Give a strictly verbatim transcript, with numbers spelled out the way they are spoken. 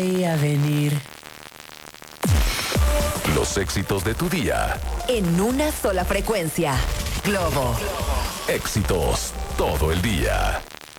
a venir. Los éxitos de tu día. En una sola frecuencia. Globo. Éxitos todo el día.